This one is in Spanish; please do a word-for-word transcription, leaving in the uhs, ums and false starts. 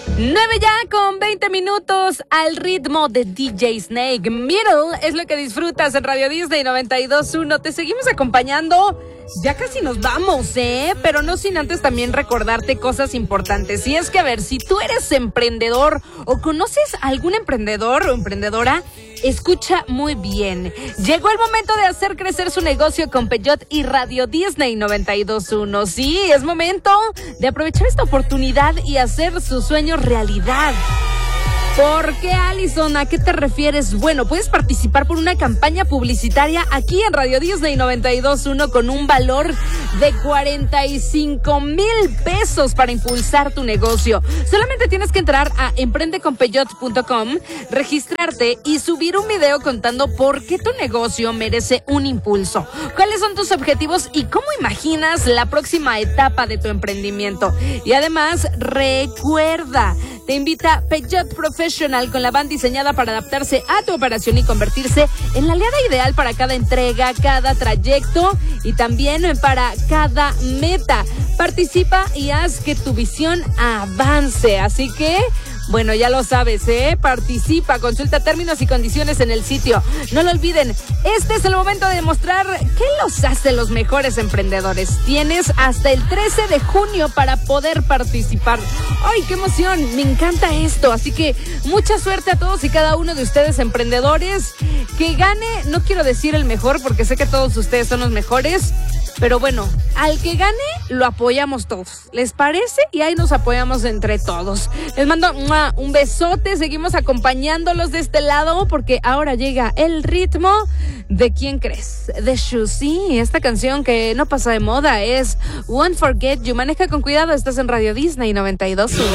nueve ya con veinte minutos al ritmo de D J Snake. Middle es lo que disfrutas en Radio Disney noventa y dos punto uno. Te seguimos acompañando. Ya casi nos vamos, ¿eh? Pero no sin antes también recordarte cosas importantes. Y es que, a ver, si tú eres emprendedor o conoces a algún emprendedor o emprendedora, escucha muy bien. Llegó el momento de hacer crecer su negocio con Peyot y Radio Disney noventa y dos punto uno. Sí, es momento de aprovechar esta oportunidad y hacer sus sueños realidad. ¿Por qué, Alison? ¿A qué te refieres? Bueno, puedes participar por una campaña publicitaria aquí en Radio Disney noventa y dos punto uno con un valor de cuarenta y cinco mil pesos para impulsar tu negocio. Solamente tienes que entrar a emprende con peyot punto com, registrarte y subir un video contando por qué tu negocio merece un impulso. ¿Cuáles son tus objetivos y cómo imaginas la próxima etapa de tu emprendimiento? Y además, recuerda, te invita Peyot Professional con la van diseñada para adaptarse a tu operación y convertirse en la aliada ideal para cada entrega, cada trayecto y también para cada meta. Participa y haz que tu visión avance. Así que, bueno, ya lo sabes, ¿eh? Participa, consulta términos y condiciones en el sitio. No lo olviden, este es el momento de demostrar qué los hace los mejores emprendedores. Tienes hasta el trece de junio para poder participar. ¡Ay, qué emoción! Me encanta esto. Así que mucha suerte a todos y cada uno de ustedes emprendedores. Que gane, no quiero decir el mejor porque sé que todos ustedes son los mejores. Pero bueno, al que gane lo apoyamos todos. ¿Les parece? Y ahí nos apoyamos entre todos. Les mando ¡mua! Un besote. Seguimos acompañándolos de este lado porque ahora llega el ritmo de ¿quién crees? De Shoes. Sí, esta canción que no pasa de moda es Won't Forget You. Maneja con cuidado. Estás en Radio Disney noventa y dos punto uno.